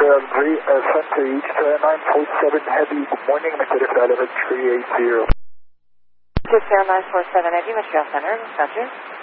Center East 947 Heavy, good morning, McCarter 11380. Sierra 947 Heavy, Montreal Center, Roger.